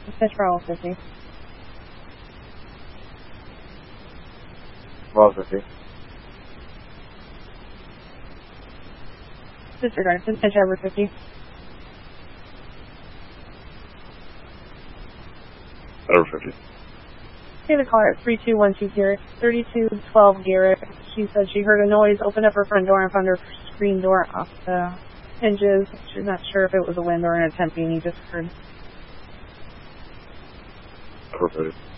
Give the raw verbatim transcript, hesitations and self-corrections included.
Dispatch Bravo fifty. Bravo fifty. Disregard. Dispatch Arbor fifty. Arbor fifty. Hey, the caller at three two one two Garrett, thirty-two twelve Garrett. She said she heard a noise, opened up her front door and found her screen door off the hinges. She's not sure if it was a wind or an attempt, and he just heard. Arbor fifty.